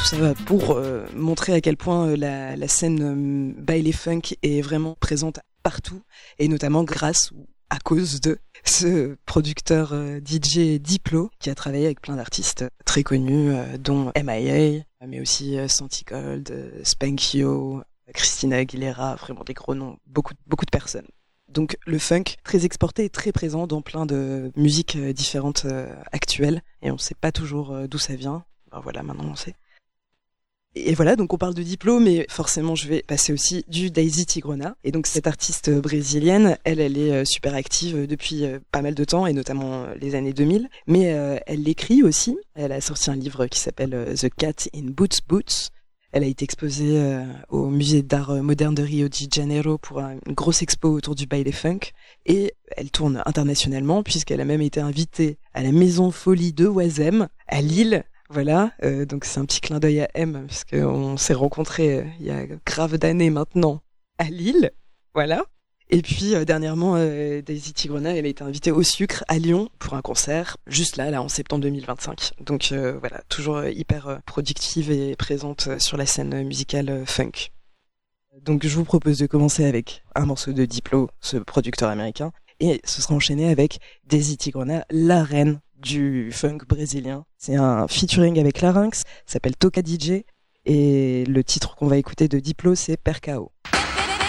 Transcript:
Tout ça pour montrer à quel point la scène baile funk est vraiment présente partout, et notamment grâce ou à cause de ce producteur DJ Diplo, qui a travaillé avec plein d'artistes très connus, dont M.I.A., mais aussi Santi Gold, Spankio, Christina Aguilera, vraiment des gros noms, beaucoup de personnes. Donc le funk, très exporté et très présent dans plein de musiques différentes actuelles, et on ne sait pas toujours d'où ça vient. Ben voilà, maintenant on sait. Et voilà, donc on parle de Diplo, mais forcément je vais passer aussi du Daisy Tigrona. Et donc cette artiste brésilienne, elle est super active depuis pas mal de temps, et notamment les années 2000. Mais elle écrit aussi. Elle a sorti un livre qui s'appelle The Cat in Boots Boots. Elle a été exposée au musée d'art moderne de Rio de Janeiro pour une grosse expo autour du baile funk. Et elle tourne internationalement, puisqu'elle a même été invitée à la Maison Folie de Oisem, à Lille. Voilà, donc c'est un petit clin d'œil à M, puisqu'on s'est rencontrés il y a grave d'années maintenant à Lille, voilà. Et puis dernièrement, Daisy Tigrona, elle a été invitée au Sucre à Lyon pour un concert, juste là en septembre 2025. Donc voilà, toujours hyper productive et présente sur la scène musicale funk. Donc je vous propose de commencer avec un morceau de Diplo, ce producteur américain, et ce sera enchaîné avec Daisy Tigrona, la reine du funk brésilien. C'est un featuring avec Larynx, ça s'appelle Toca DJ, et le titre qu'on va écouter de Diplo, c'est Percao.